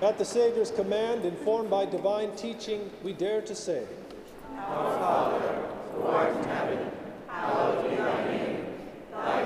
At the Savior's command, informed by divine teaching, we dare to say, Our Father,